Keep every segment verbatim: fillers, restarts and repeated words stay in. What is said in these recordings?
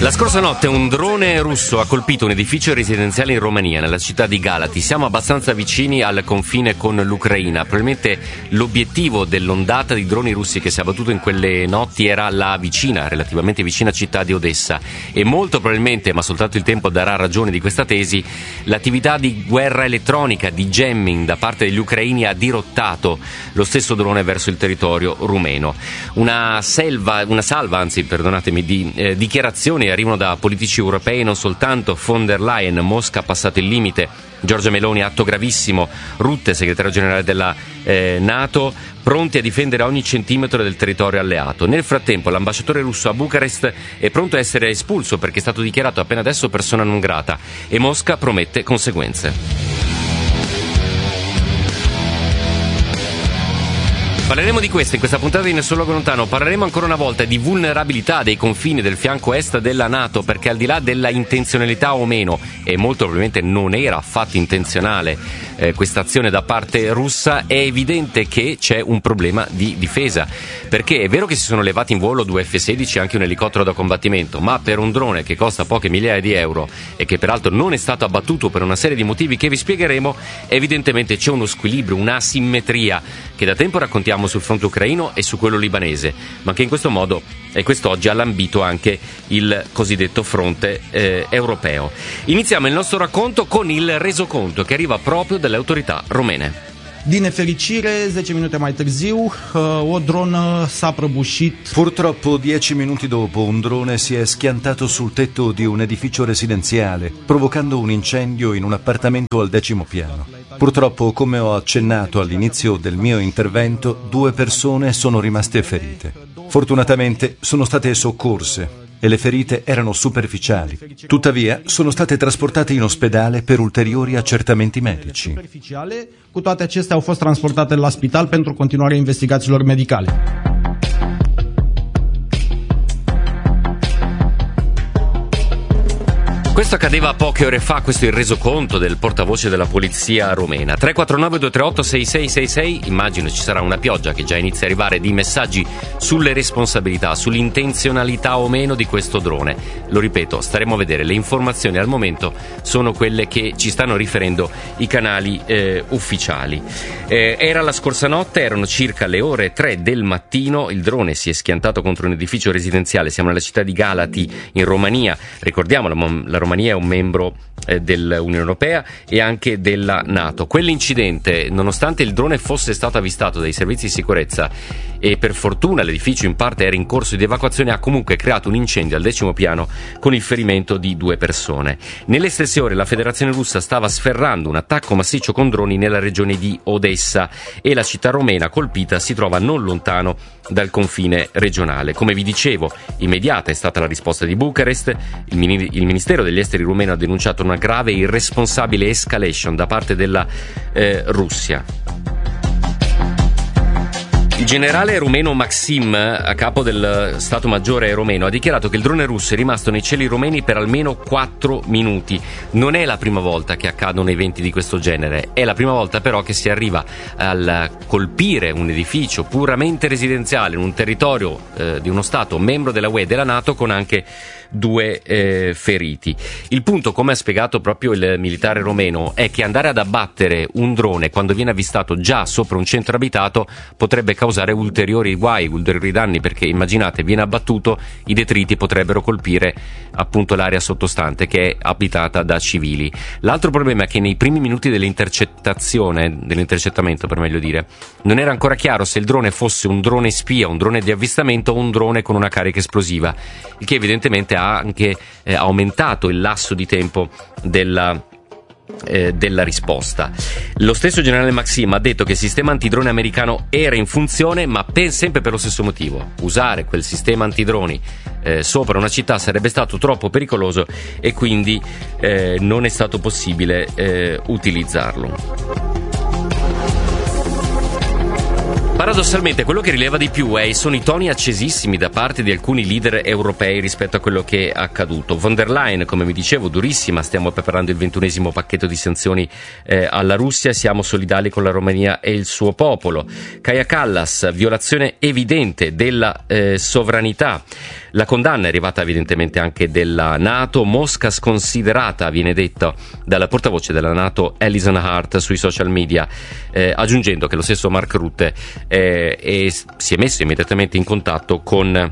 La scorsa notte un drone russo ha colpito un edificio residenziale in Romania, nella città di Galati. Siamo abbastanza vicini al confine con l'Ucraina. Probabilmente l'obiettivo dell'ondata di droni russi che si è abbattuto in quelle notti era la vicina, relativamente vicina città di Odessa. E molto probabilmente, ma soltanto il tempo darà ragione di questa tesi, l'attività di guerra elettronica, di jamming da parte degli ucraini ha dirottato lo stesso drone verso il territorio rumeno. Una selva, una salva, anzi, perdonatemi, di eh, dichiarazioni arrivano da politici europei, non soltanto. Von der Leyen: Mosca ha passato il limite. Giorgia Meloni: atto gravissimo. Rutte, segretario generale della eh, NATO, pronti a difendere ogni centimetro del territorio alleato. Nel frattempo l'ambasciatore russo a Bucarest è pronto a essere espulso perché è stato dichiarato appena adesso persona non grata e Mosca promette conseguenze. Parleremo di questo in questa puntata di Nessun Luogo Lontano. Parleremo ancora una volta di vulnerabilità dei confini del fianco est della NATO, perché al di là della intenzionalità o meno, e molto probabilmente non era affatto intenzionale eh, questa azione da parte russa, è evidente che c'è un problema di difesa, perché è vero che si sono levati in volo due F sedici e anche un elicottero da combattimento, ma per un drone che costa poche migliaia di euro e che peraltro non è stato abbattuto per una serie di motivi che vi spiegheremo, evidentemente c'è uno squilibrio, un'asimmetria che da tempo raccontiamo sul fronte ucraino e su quello libanese, ma che in questo modo e quest'oggi ha lambito anche il cosiddetto fronte eh, europeo. Iniziamo il nostro racconto con il resoconto che arriva proprio dalle autorità romene. Din nefericire, zece minute mai târziu, o dronă s-a prăbușit. Purtroppo, dieci minuti dopo, un drone si è schiantato sul tetto di un edificio residenziale, provocando un incendio in un appartamento al decimo piano. Purtroppo, come ho accennato all'inizio del mio intervento, due persone sono rimaste ferite. Fortunatamente sono state soccorse e le ferite erano superficiali. Tuttavia, sono state trasportate in ospedale per ulteriori accertamenti medici. Cu toate acestea au fost transportate la spital pentru continuarea investigațiilor medicale. Questo accadeva poche ore fa, questo è il resoconto del portavoce della polizia romena. tre quattro nove due tre otto sei sei sei sei, immagino ci sarà una pioggia che già inizia a arrivare di messaggi sulle responsabilità, sull'intenzionalità o meno di questo drone. Lo ripeto, staremo a vedere, le informazioni al momento sono quelle che ci stanno riferendo i canali eh, ufficiali. Eh, era la scorsa notte, erano circa le ore tre del mattino, il drone si è schiantato contro un edificio residenziale, siamo nella città di Galati in Romania, ricordiamo la, la Romania è un membro eh, dell'Unione Europea e anche della NATO. Quell'incidente, nonostante il drone fosse stato avvistato dai servizi di sicurezza e per fortuna l'edificio in parte era in corso di evacuazione, ha comunque creato un incendio al decimo piano con il ferimento di due persone. Nelle stesse ore la Federazione Russa stava sferrando un attacco massiccio con droni nella regione di Odessa e la città romena colpita si trova non lontano dal confine regionale. Come vi dicevo, immediata è stata la risposta di Bucarest. Il, mini- il Ministero degli Esteri rumeno ha denunciato una grave e irresponsabile escalation da parte della eh, Russia. Il generale rumeno Maxim, a capo del Stato Maggiore rumeno, ha dichiarato che il drone russo è rimasto nei cieli rumeni per almeno quattro minuti. Non è la prima volta che accadono eventi di questo genere, è la prima volta però che si arriva a colpire un edificio puramente residenziale in un territorio eh, di uno Stato membro della U E e della NATO con anche due eh, feriti. Il punto, come ha spiegato proprio il militare romeno, è che andare ad abbattere un drone quando viene avvistato già sopra un centro abitato potrebbe causare ulteriori guai, ulteriori danni, perché immaginate, viene abbattuto, i detriti potrebbero colpire appunto l'area sottostante che è abitata da civili. L'altro problema è che nei primi minuti dell'intercettazione, dell'intercettamento per meglio dire, non era ancora chiaro se il drone fosse un drone spia, un drone di avvistamento o un drone con una carica esplosiva, il che evidentemente ha anche eh, aumentato il lasso di tempo della Eh, della risposta. Lo stesso generale Maxim ha detto che il sistema antidrone americano era in funzione, ma per, sempre per lo stesso motivo: usare quel sistema antidroni eh, sopra una città sarebbe stato troppo pericoloso e quindi eh, non è stato possibile eh, utilizzarlo. Paradossalmente quello che rileva di più è, sono i toni accesissimi da parte di alcuni leader europei rispetto a quello che è accaduto. Von der Leyen, come vi dicevo, durissima, stiamo preparando il ventunesimo pacchetto di sanzioni eh, alla Russia, siamo solidali con la Romania e il suo popolo. Kaja Kallas, violazione evidente della eh, sovranità. La condanna è arrivata evidentemente anche della NATO, Mosca sconsiderata, viene detto dalla portavoce della NATO Alison Hart sui social media, eh, aggiungendo che lo stesso Mark Rutte eh, è, si è messo immediatamente in contatto con,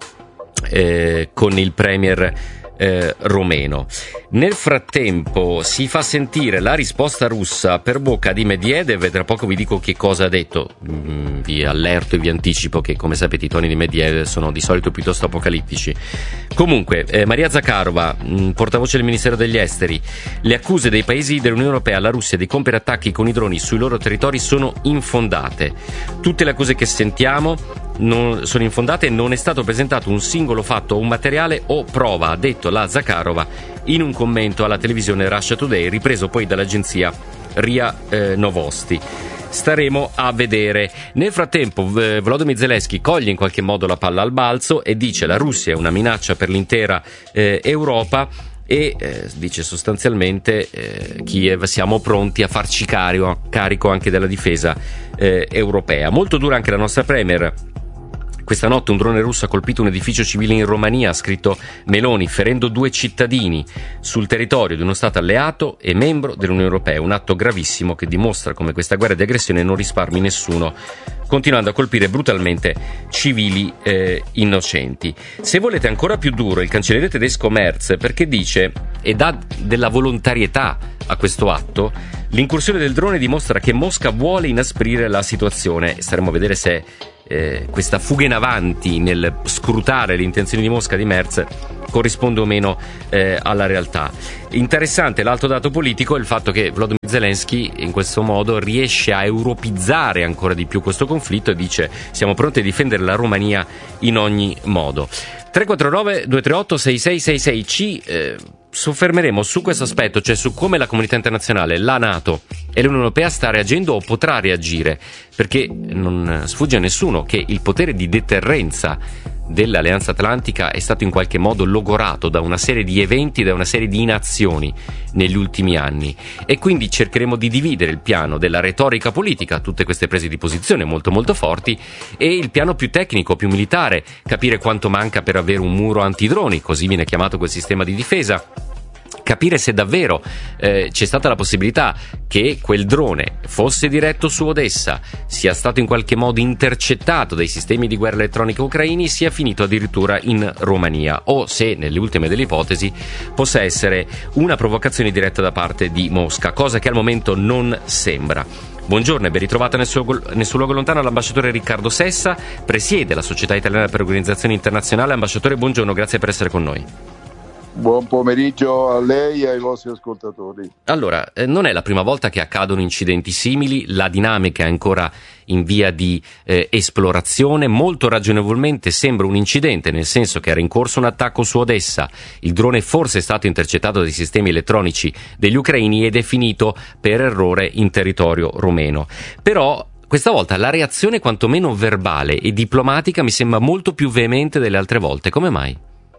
eh, con il premier Eh, romeno. Nel frattempo si fa sentire la risposta russa per bocca di Medvedev, e tra poco vi dico che cosa ha detto. Mm, vi allerto e vi anticipo che, come sapete, i toni di Medvedev sono di solito piuttosto apocalittici. Comunque, eh, Maria Zakharova, mh, portavoce del Ministero degli Esteri: le accuse dei paesi dell'Unione Europea alla Russia di compiere attacchi con i droni sui loro territori sono infondate. Tutte le accuse che sentiamo non sono infondate e non è stato presentato un singolo fatto o un materiale o prova, ha detto la Zakharova in un commento alla televisione Russia Today, ripreso poi dall'agenzia R I A eh, Novosti. Staremo a vedere. Nel frattempo eh, Volodymyr Zelensky coglie in qualche modo la palla al balzo e dice: la Russia è una minaccia per l'intera eh, Europa, e eh, dice sostanzialmente eh, Kiev, siamo pronti a farci carico, carico anche della difesa eh, europea. Molto dura anche la nostra premier. Questa notte un drone russo ha colpito un edificio civile in Romania, ha scritto Meloni, ferendo due cittadini sul territorio di uno Stato alleato e membro dell'Unione Europea. Un atto gravissimo che dimostra come questa guerra di aggressione non risparmi nessuno, continuando a colpire brutalmente civili eh, innocenti. Se volete ancora più duro, il cancelliere tedesco Merz, perché dice, e dà della volontarietà a questo atto, l'incursione del drone dimostra che Mosca vuole inasprire la situazione. Staremo a vedere se Eh, questa fuga in avanti nel scrutare le intenzioni di Mosca di Merz corrisponde o meno eh, alla realtà. Interessante l'altro dato politico è il fatto che Volodymyr Zelensky in questo modo riesce a europizzare ancora di più questo conflitto e dice: siamo pronti a difendere la Romania in ogni modo. tre quattro nove due tre otto sei sei sei sei. Ci eh, soffermeremo su questo aspetto, cioè su come la comunità internazionale, la NATO e l'Unione Europea sta reagendo o potrà reagire, perché non sfugge a nessuno che il potere di deterrenza dell'Alleanza Atlantica è stato in qualche modo logorato da una serie di eventi, da una serie di inazioni negli ultimi anni, e quindi cercheremo di dividere il piano della retorica politica, tutte queste prese di posizione molto molto forti, e il piano più tecnico, più militare, capire quanto manca per avere un muro antidroni, così viene chiamato quel sistema di difesa, capire se davvero eh, c'è stata la possibilità che quel drone fosse diretto su Odessa, sia stato in qualche modo intercettato dai sistemi di guerra elettronica ucraini, sia finito addirittura in Romania, o se nelle ultime delle ipotesi possa essere una provocazione diretta da parte di Mosca, cosa che al momento non sembra. Buongiorno e ben ritrovata nel suo, nel suo luogo lontano l'ambasciatore Riccardo Sessa, presiede la Società Italiana per l'Organizzazione Internazionale. Ambasciatore, buongiorno, grazie per essere con noi. Buon pomeriggio a lei e ai vostri ascoltatori. Allora, eh, non è la prima volta che accadono incidenti simili, la dinamica è ancora in via di eh, esplorazione. Molto ragionevolmente sembra un incidente, nel senso che era in corso un attacco su Odessa, il drone forse è stato intercettato dai sistemi elettronici degli ucraini ed è finito per errore in territorio romeno. Però questa volta la reazione quantomeno verbale e diplomatica mi sembra molto più veemente delle altre volte. Come mai?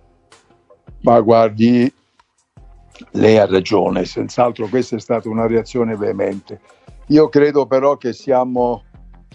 Ma guardi, lei ha ragione, senz'altro questa è stata una reazione veemente. Io credo però che siamo,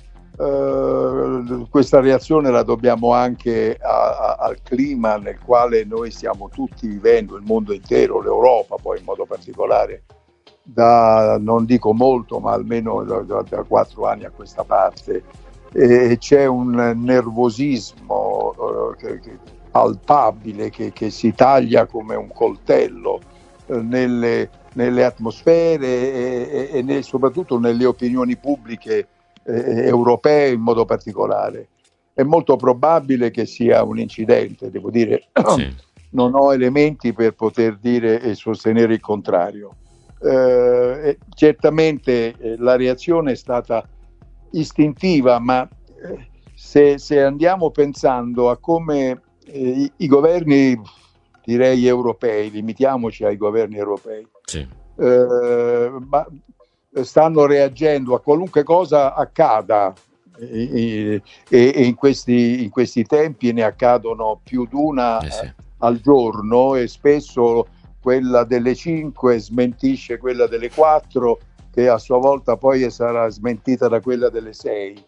eh, questa reazione la dobbiamo anche a, a, al clima nel quale noi stiamo tutti vivendo, il mondo intero, l'Europa poi in modo particolare, da non dico molto, ma almeno da, da, da quattro anni a questa parte. E c'è un nervosismo eh, che, che palpabile che, che si taglia come un coltello eh, nelle, nelle atmosfere e, e, e nel, soprattutto nelle opinioni pubbliche eh, europee in modo particolare. È molto probabile che sia un incidente, devo dire, sì. Non ho elementi per poter dire e sostenere il contrario. Eh, certamente eh, la reazione è stata istintiva, ma eh, se, se andiamo pensando a come I, i governi, direi europei, limitiamoci ai governi europei, sì. eh, ma stanno reagendo a qualunque cosa accada e, e, e in, questi, in questi tempi ne accadono più di una eh sì. al giorno, e spesso quella delle cinque smentisce quella delle quattro, che a sua volta poi sarà smentita da quella delle sei.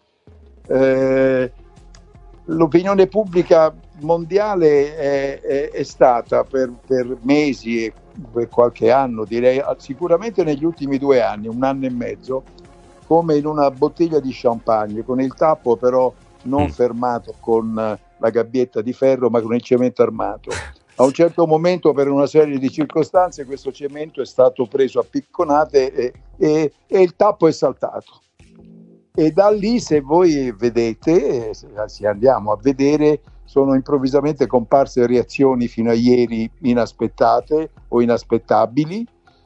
Eh, l'opinione pubblica mondiale è, è, è stata per, per mesi e per qualche anno, direi sicuramente negli ultimi due anni, un anno e mezzo, come in una bottiglia di champagne, con il tappo però non mm. fermato con la gabbietta di ferro, ma con il cemento armato. A un certo momento, per una serie di circostanze, questo cemento è stato preso a picconate e, e, e il tappo è saltato. E da lì, se voi vedete, se andiamo a vedere, sono improvvisamente comparse reazioni fino a ieri inaspettate o inaspettabili,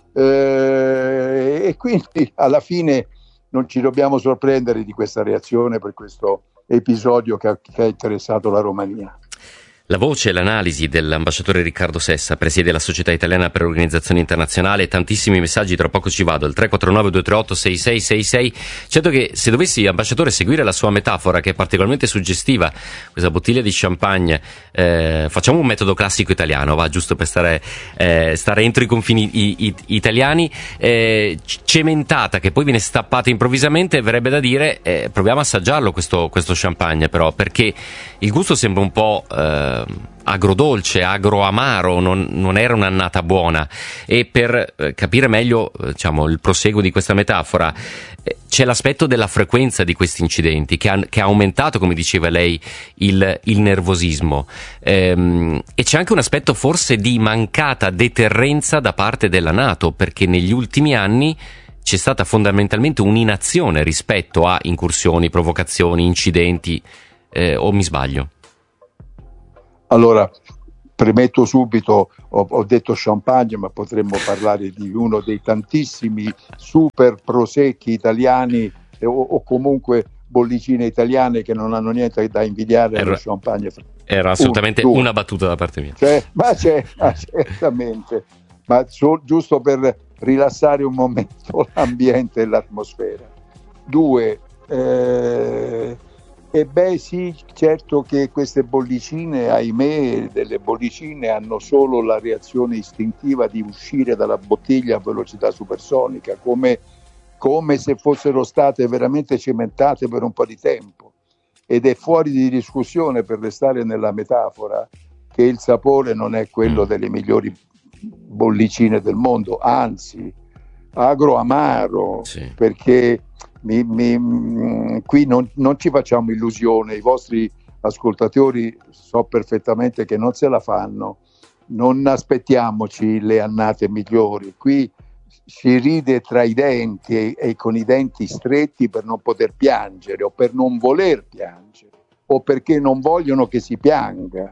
eh, e quindi alla fine non ci dobbiamo sorprendere di questa reazione per questo episodio che ha, che ha interessato la Romania. La voce e l'analisi dell'ambasciatore Riccardo Sessa, presiede la Società Italiana per l'Organizzazione Internazionale. Tantissimi messaggi, tra poco ci vado, al tre quattro nove due tre otto sei sei sei sei. Certo che se dovessi, ambasciatore, seguire la sua metafora, che è particolarmente suggestiva, questa bottiglia di champagne, eh, facciamo un metodo classico italiano, va, giusto per stare, eh, stare entro i confini i, i, italiani, eh, cementata, che poi viene stappata improvvisamente, verrebbe da dire, eh, proviamo a assaggiarlo questo, questo champagne, però, perché il gusto sembra un po' eh, agrodolce, agroamaro, non, non era un'annata buona. E per eh, capire meglio eh, diciamo, il proseguo di questa metafora, eh, c'è l'aspetto della frequenza di questi incidenti che ha, che ha aumentato, come diceva lei, il, il nervosismo, ehm, e c'è anche un aspetto forse di mancata deterrenza da parte della NATO, perché negli ultimi anni c'è stata fondamentalmente un'inazione rispetto a incursioni, provocazioni, incidenti, eh, o mi sbaglio? Allora, premetto subito, ho, ho detto champagne, ma potremmo parlare di uno dei tantissimi super prosecchi italiani eh, o, o comunque bollicine italiane che non hanno niente da invidiare allo champagne. Era assolutamente un, una battuta da parte mia. Cioè, ma c'è, ma certamente, ma so, giusto per rilassare un momento l'ambiente e l'atmosfera. Due, eh, e beh sì, certo che queste bollicine, ahimè, delle bollicine hanno solo la reazione istintiva di uscire dalla bottiglia a velocità supersonica, come, come se fossero state veramente cementate per un po' di tempo. Ed è fuori di discussione, per restare nella metafora, che il sapore non è quello delle migliori bollicine del mondo, anzi, agroamaro, sì. Perché Mi, mi, qui non, non ci facciamo illusione, i vostri ascoltatori so perfettamente che non se la fanno, non aspettiamoci le annate migliori, qui si ride tra i denti e, e con i denti stretti per non poter piangere o per non voler piangere o perché non vogliono che si pianga.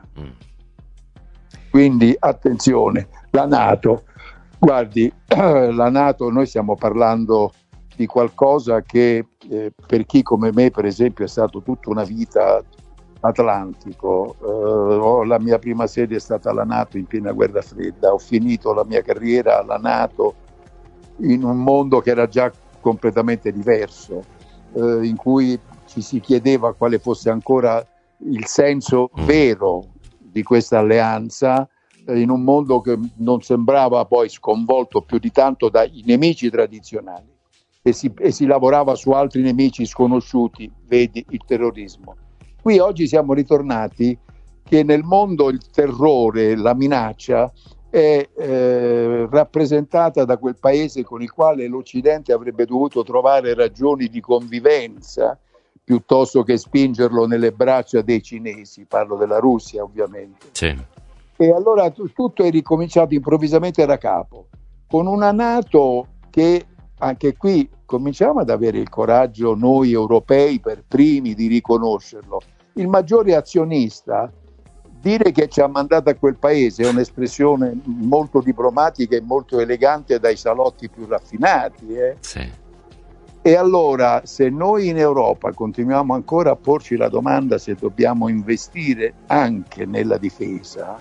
Quindi attenzione, la NATO, guardi, la NATO, noi stiamo parlando di qualcosa che eh, per chi come me, per esempio, è stato tutta una vita atlantico, eh, ho, la mia prima sede è stata alla NATO in piena guerra fredda, ho finito la mia carriera alla NATO in un mondo che era già completamente diverso, eh, in cui ci si chiedeva quale fosse ancora il senso vero di questa alleanza, eh, in un mondo che non sembrava poi sconvolto più di tanto dai nemici tradizionali. E si, e si lavorava su altri nemici sconosciuti, vedi il terrorismo. Qui oggi siamo ritornati che nel mondo il terrore, la minaccia è eh, rappresentata da quel paese con il quale l'Occidente avrebbe dovuto trovare ragioni di convivenza piuttosto che spingerlo nelle braccia dei cinesi, parlo della Russia ovviamente. Sì. E allora t- tutto è ricominciato improvvisamente da capo, con una NATO che anche qui cominciamo ad avere il coraggio noi europei per primi di riconoscerlo. Il maggiore azionista, dire che ci ha mandato a quel paese è un'espressione molto diplomatica e molto elegante dai salotti più raffinati. Eh? Sì. E allora, se noi in Europa continuiamo ancora a porci la domanda se dobbiamo investire anche nella difesa,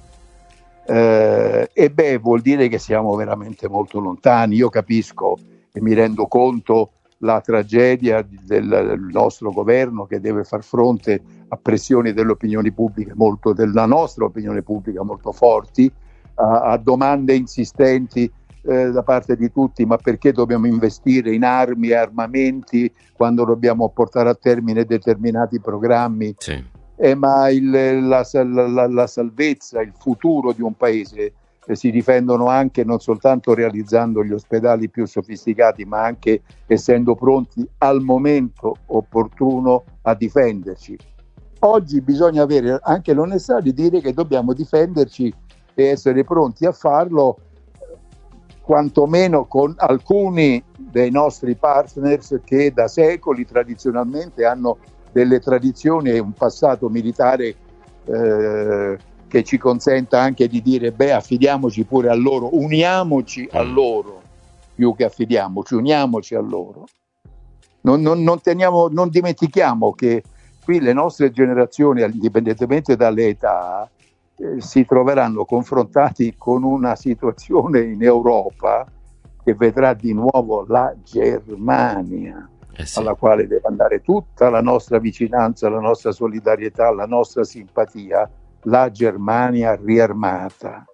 eh, e beh, vuol dire che siamo veramente molto lontani. Io capisco e mi rendo conto la tragedia del nostro governo che deve far fronte a pressioni dell'opinione pubblica molto, della nostra opinione pubblica molto forti, a, a domande insistenti eh, da parte di tutti: ma perché dobbiamo investire in armi e armamenti quando dobbiamo portare a termine determinati programmi? Sì. Eh, ma il, la, la, la salvezza, il futuro di un paese eh, si difendono anche non soltanto realizzando gli ospedali più sofisticati, ma anche essendo pronti al momento opportuno a difenderci. Oggi bisogna avere anche l'onestà di dire che dobbiamo difenderci e essere pronti a farlo, quantomeno con alcuni dei nostri partners che da secoli tradizionalmente hanno delle tradizioni e un passato militare eh, che ci consenta anche di dire: beh, affidiamoci pure a loro, uniamoci a loro, più che affidiamoci, uniamoci a loro. Non, non, non, teniamo, non dimentichiamo che qui le nostre generazioni, indipendentemente dalle età, eh, si troveranno confrontati con una situazione in Europa che vedrà di nuovo la Germania. Eh sì. Alla quale deve andare tutta la nostra vicinanza, la nostra solidarietà, la nostra simpatia, la Germania riarmata.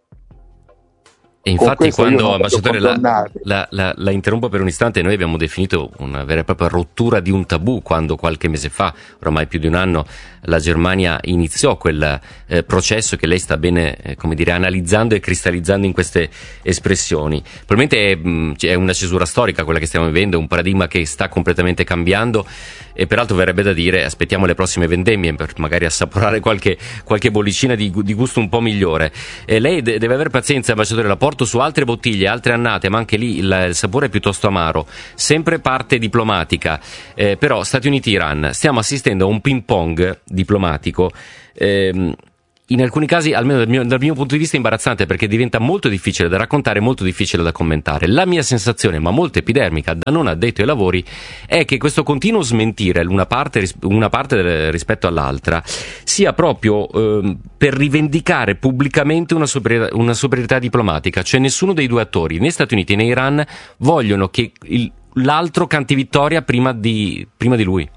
E infatti, quando, ambasciatore, la, la, la, la interrompo per un istante, noi abbiamo definito una vera e propria rottura di un tabù quando qualche mese fa, oramai più di un anno, la Germania iniziò quel eh, processo che lei sta bene, eh, come dire, analizzando e cristallizzando in queste espressioni. Probabilmente è, mh, è una cesura storica quella che stiamo vivendo, un paradigma che sta completamente cambiando, e peraltro verrebbe da dire: aspettiamo le prossime vendemmie per magari assaporare qualche, qualche bollicina di, di gusto un po' migliore. E lei de- deve avere pazienza, ambasciatore, la porto su altre bottiglie, altre annate, ma anche lì il, il sapore è piuttosto amaro, sempre parte diplomatica, eh, però Stati Uniti-Iran, stiamo assistendo a un ping pong diplomatico, ehm, in alcuni casi, almeno dal mio, dal mio punto di vista, imbarazzante, perché diventa molto difficile da raccontare, molto difficile da commentare. La mia sensazione, ma molto epidermica, da non addetto ai lavori, è che questo continuo smentire una parte, una parte rispetto all'altra sia proprio eh, per rivendicare pubblicamente una superiorità, una superiorità diplomatica. Cioè nessuno dei due attori, né Stati Uniti né Iran, vogliono che il, l'altro canti vittoria prima di, prima di lui.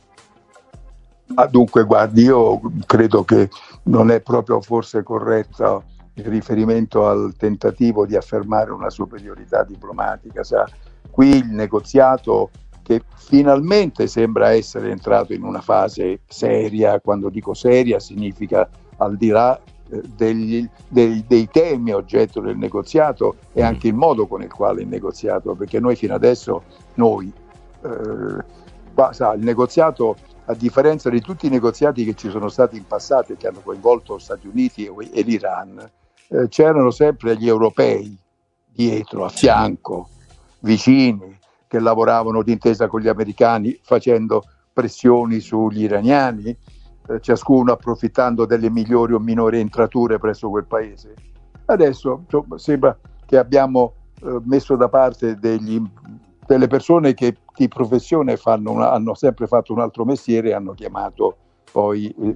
Ah, dunque, guardi, io credo che non è proprio forse corretto il riferimento al tentativo di affermare una superiorità diplomatica. Sa, qui il negoziato, che finalmente sembra essere entrato in una fase seria, quando dico seria significa al di là eh, degli, dei, dei temi oggetto del negoziato, e anche il modo con il quale il negoziato, perché noi fino adesso, noi, eh, qua, sa, il negoziato, a differenza di tutti i negoziati che ci sono stati in passato e che hanno coinvolto Stati Uniti e l'Iran, eh, c'erano sempre gli europei dietro, a fianco, vicini, che lavoravano d'intesa con gli americani facendo pressioni sugli iraniani, eh, ciascuno approfittando delle migliori o minori entrature presso quel paese. Adesso insomma, sembra che abbiamo eh, messo da parte degli delle persone che di professione fanno una, hanno sempre fatto un altro mestiere e hanno chiamato poi eh,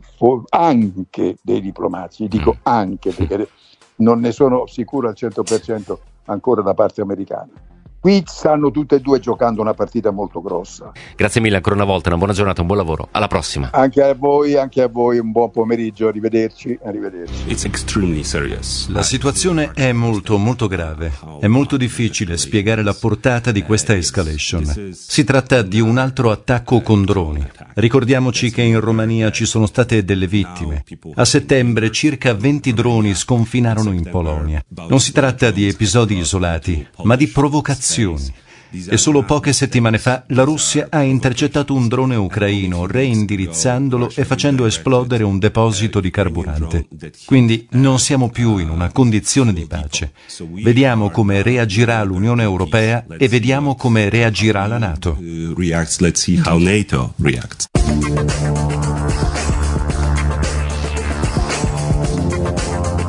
anche dei diplomatici, dico anche perché non ne sono sicuro al cento per cento ancora da parte americana. Qui stanno tutte e due giocando una partita molto grossa. Grazie mille ancora una volta, una buona giornata, un buon lavoro, alla prossima. Anche a voi, anche a voi un buon pomeriggio, arrivederci, arrivederci. It's extremely serious. La situazione è molto molto grave. È molto difficile spiegare la portata di questa escalation. Si tratta di un altro attacco con droni. Ricordiamoci che in Romania ci sono state delle vittime. A settembre circa venti droni sconfinarono in Polonia. Non si tratta di episodi isolati, ma di provocazioni. E solo poche settimane fa la Russia ha intercettato un drone ucraino, reindirizzandolo e facendo esplodere un deposito di carburante. Quindi non siamo più in una condizione di pace. Vediamo come reagirà l'Unione Europea e vediamo come reagirà la NATO. Let's see how NATO reacts.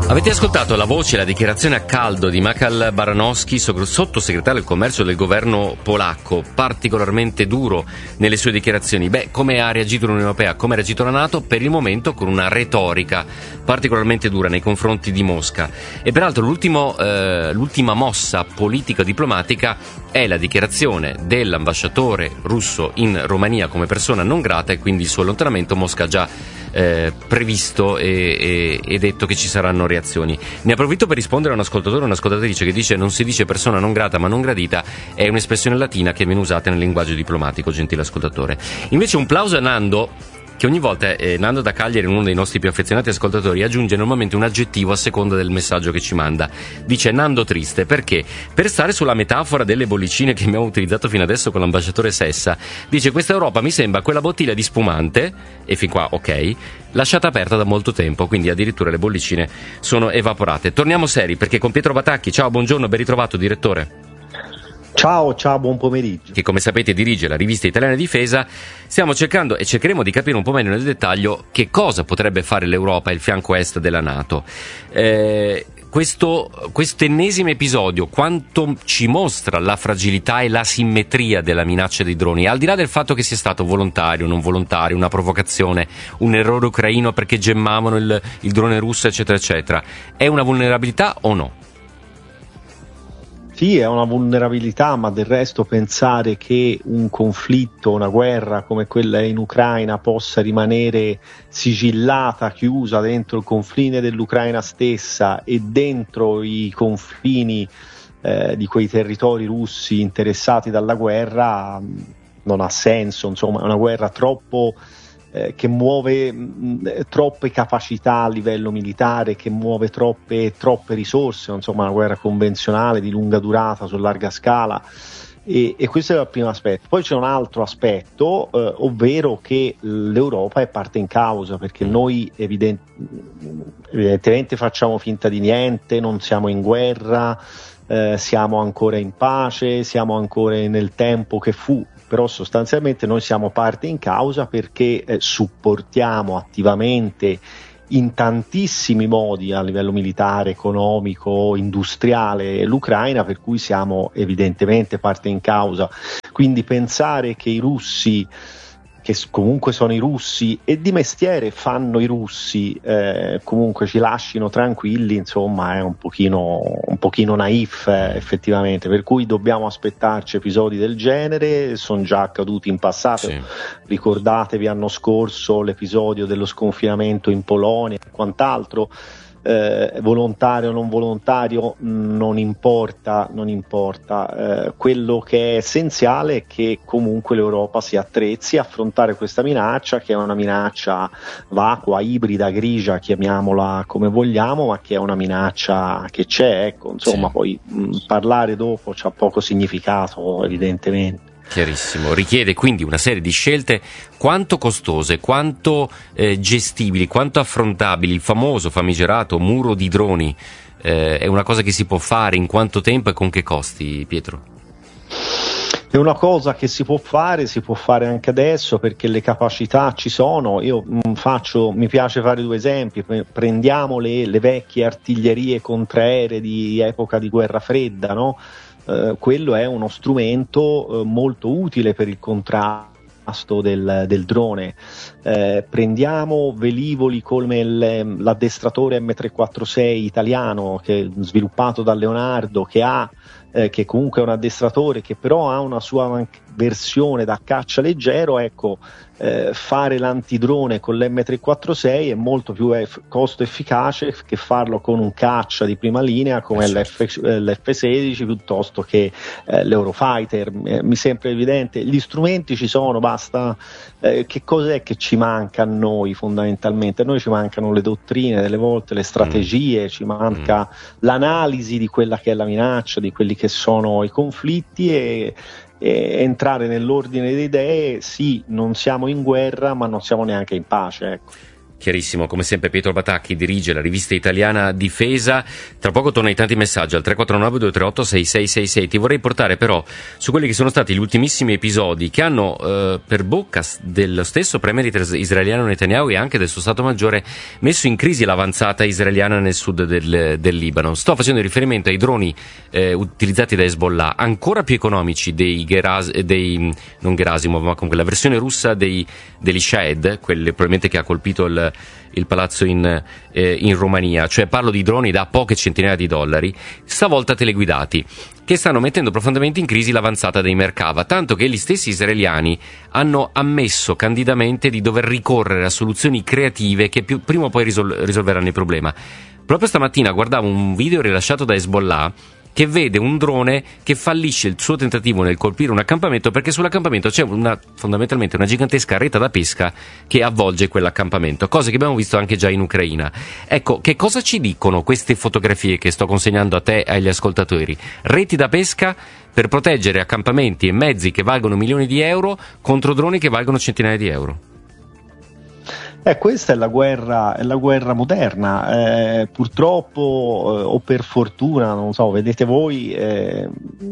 Avete ascoltato la voce e la dichiarazione a caldo di Michał Baranowski, sottosegretario del commercio del governo polacco, particolarmente duro nelle sue dichiarazioni. Beh, come ha reagito l'Unione Europea, come ha reagito la NATO? Per il momento con una retorica particolarmente dura nei confronti di Mosca. E peraltro l'ultimo, eh, l'ultima mossa politica-diplomatica è la dichiarazione dell'ambasciatore russo in Romania come persona non grata, e quindi il suo allontanamento. Mosca ha già eh, previsto e, e, e detto che ci saranno reazioni. Ne approfitto per rispondere a un ascoltatore o un'ascoltatrice che dice: non si dice persona non grata ma non gradita, è un'espressione latina che viene usata nel linguaggio diplomatico, gentile ascoltatore. Invece un plauso a Nando, che ogni volta, eh, Nando da Cagliari, uno dei nostri più affezionati ascoltatori, aggiunge normalmente un aggettivo a seconda del messaggio che ci manda. Dice Nando triste, perché? Per stare sulla metafora delle bollicine che abbiamo utilizzato fino adesso con l'ambasciatore Sessa, dice: questa Europa mi sembra quella bottiglia di spumante, e fin qua ok, lasciata aperta da molto tempo, quindi addirittura le bollicine sono evaporate. Torniamo seri, perché con Pietro Batacchi, ciao, buongiorno, ben ritrovato direttore. Ciao, ciao, buon pomeriggio. Che come sapete dirige la rivista italiana di difesa. Stiamo cercando e cercheremo di capire un po' meglio nel dettaglio che cosa potrebbe fare l'Europa e il fianco est della NATO. Eh, questo quest'ennesimo episodio quanto ci mostra la fragilità e la simmetria della minaccia dei droni, al di là del fatto che sia stato volontario, non volontario, una provocazione, un errore ucraino perché gemmavano il, il drone russo, eccetera, eccetera. È una vulnerabilità o no? Sì, è una vulnerabilità, ma del resto pensare che un conflitto, una guerra come quella in Ucraina possa rimanere sigillata, chiusa dentro il confine dell'Ucraina stessa e dentro i confini eh, di quei territori russi interessati dalla guerra non ha senso. Insomma, è una guerra troppo eh, che muove mh, troppe capacità a livello militare, che muove troppe, troppe risorse, insomma una guerra convenzionale di lunga durata su larga scala, e, e questo è il primo aspetto. Poi c'è un altro aspetto, eh, ovvero che l'Europa è parte in causa, perché noi evident- evidentemente facciamo finta di niente, non siamo in guerra, eh, siamo ancora in pace, siamo ancora nel tempo che fu, però sostanzialmente noi siamo parte in causa perché eh, supportiamo attivamente in tantissimi modi a livello militare, economico, industriale l'Ucraina, per cui siamo evidentemente parte in causa. Quindi pensare che i russi, che comunque sono i russi e di mestiere fanno i russi, eh, comunque ci lascino tranquilli, insomma è un pochino, un pochino naif eh, effettivamente, per cui dobbiamo aspettarci episodi del genere, sono già accaduti in passato. Sì. Ricordatevi l'anno scorso l'episodio dello sconfinamento in Polonia e quant'altro. Eh, volontario o non volontario non importa, non importa. Eh, quello che è essenziale è che comunque l'Europa si attrezzi a affrontare questa minaccia, che è una minaccia vacua, ibrida, grigia, chiamiamola come vogliamo, ma che è una minaccia che c'è, ecco, insomma. Sì. Poi mh, parlare dopo c'ha poco significato evidentemente. Chiarissimo, richiede quindi una serie di scelte quanto costose, quanto eh, gestibili, quanto affrontabili. Il famoso famigerato muro di droni eh, è una cosa che si può fare in quanto tempo e con che costi, Pietro? È una cosa che si può fare, si può fare anche adesso perché le capacità ci sono. Io mh, faccio, mi piace fare due esempi. Prendiamo le, le vecchie artiglierie contraeree di epoca di guerra fredda, no? Uh, quello è uno strumento uh, molto utile per il contrasto del, del drone. Uh, prendiamo velivoli come il, l'addestratore M trecentoquarantasei italiano, che è sviluppato da Leonardo, che ha eh, che comunque è un addestratore che però ha una sua versione da caccia leggero. Ecco, eh, fare l'antidrone con l'M trecentoquarantasei è molto più eff- costo efficace che farlo con un caccia di prima linea come l'F- l'F sedici piuttosto che eh, l'Eurofighter. Eh, mi sembra evidente, gli strumenti ci sono, basta. Eh, che cos'è che ci manca a noi fondamentalmente? A noi ci mancano le dottrine, delle volte le strategie, mm. ci manca mm. l'analisi di quella che è la minaccia, di quelli che sono i conflitti, e E entrare nell'ordine delle idee. Sì, non siamo in guerra, ma non siamo neanche in pace, ecco. Chiarissimo, come sempre Pietro Batacchi dirige la rivista italiana Difesa. Tra poco torna i tanti messaggi al tre quattro nove due tre otto sei sei sei sei. Ti vorrei portare però su quelli che sono stati gli ultimissimi episodi che hanno eh, per bocca dello stesso premier israeliano Netanyahu e anche del suo Stato Maggiore messo in crisi l'avanzata israeliana nel sud del, del Libano. Sto facendo riferimento ai droni eh, utilizzati da Hezbollah, ancora più economici dei, Geras, dei non Gerasimov, ma comunque la versione russa dei, degli Shahed, quelli probabilmente che ha colpito il il palazzo in, eh, in Romania, cioè parlo di droni da poche centinaia di dollari, stavolta teleguidati, che stanno mettendo profondamente in crisi l'avanzata dei Merkava, tanto che gli stessi israeliani hanno ammesso candidamente di dover ricorrere a soluzioni creative che più, prima o poi risol- risolveranno il problema. Proprio stamattina guardavo un video rilasciato da Hezbollah che vede un drone che fallisce il suo tentativo nel colpire un accampamento perché sull'accampamento c'è una, fondamentalmente una gigantesca rete da pesca che avvolge quell'accampamento, cose che abbiamo visto anche già in Ucraina. Ecco, che cosa ci dicono queste fotografie che sto consegnando a te e agli ascoltatori? Reti da pesca per proteggere accampamenti e mezzi che valgono milioni di euro contro droni che valgono centinaia di euro. Eh, questa è la guerra, è la guerra moderna, eh, purtroppo eh, o per fortuna, non so, vedete voi, eh,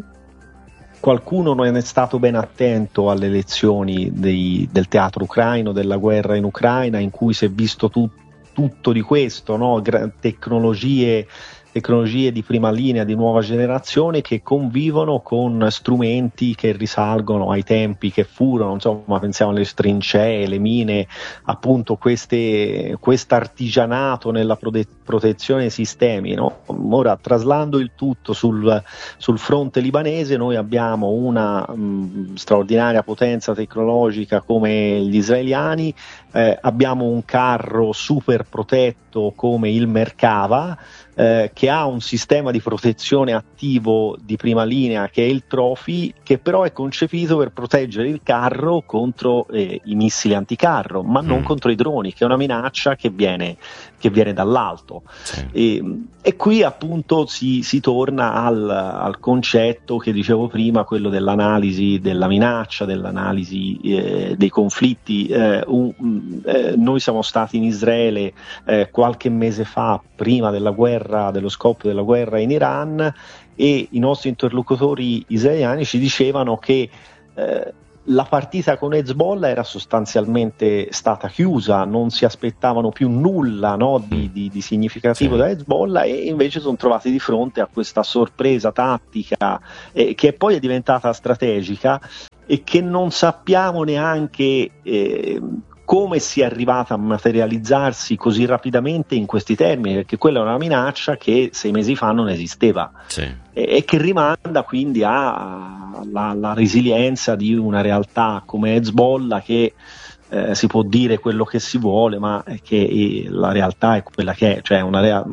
qualcuno non è stato ben attento alle lezioni dei, del teatro ucraino, della guerra in Ucraina, in cui si è visto tu, tutto di questo, no? Gra- tecnologie tecnologie di prima linea, di nuova generazione, che convivono con strumenti che risalgono ai tempi che furono, insomma, pensiamo alle trincee, le mine, appunto queste, quest'artigianato nella prote- protezione dei sistemi, no? Ora, traslando il tutto sul, sul fronte libanese, noi abbiamo una mh, straordinaria potenza tecnologica come gli israeliani, eh, abbiamo un carro super protetto come il Merkava, Eh, che ha un sistema di protezione attivo di prima linea che è il Trophy, che però è concepito per proteggere il carro contro eh, i missili anticarro, ma non mm. contro i droni, che è una minaccia che viene, che viene dall'alto. Sì. E, e qui appunto si, si torna al, al concetto che dicevo prima, quello dell'analisi della minaccia, dell'analisi eh, dei conflitti. Eh, un, eh, noi siamo stati in Israele eh, qualche mese fa, prima della guerra, dello scoppio della guerra in Iran, e i nostri interlocutori israeliani ci dicevano che eh, la partita con Hezbollah era sostanzialmente stata chiusa, non si aspettavano più nulla, no, di, di, di significativo sì. da Hezbollah, e invece sono trovati di fronte a questa sorpresa tattica eh, che poi è diventata strategica e che non sappiamo neanche eh, come sia arrivata a materializzarsi così rapidamente in questi termini, perché quella è una minaccia che sei mesi fa non esisteva, sì. e, e che rimanda quindi alla resilienza di una realtà come Hezbollah, che eh, si può dire quello che si vuole, ma che eh, la realtà è quella che è, cioè una rea-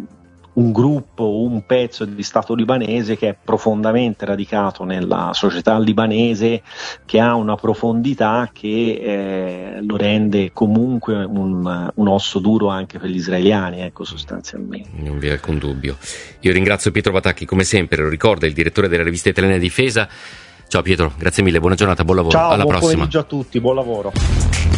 un gruppo, un pezzo di Stato libanese che è profondamente radicato nella società libanese, che ha una profondità che eh, lo rende comunque un, un osso duro anche per gli israeliani, ecco, sostanzialmente. Non vi è alcun dubbio. Io ringrazio Pietro Batacchi, come sempre, lo ricorda, il direttore della rivista italiana Difesa. Ciao Pietro, grazie mille, buona giornata, buon lavoro. Ciao, alla buon prossima. Buon pomeriggio a tutti, buon lavoro.